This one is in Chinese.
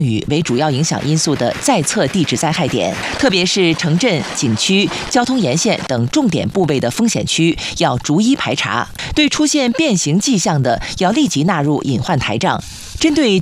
雨为主要影响因素的在测地质灾害点，特别是城镇、景区、交通沿线等重点部位的风险区，要逐一排查。对出现变形迹象的，要立即纳入隐患台账。针对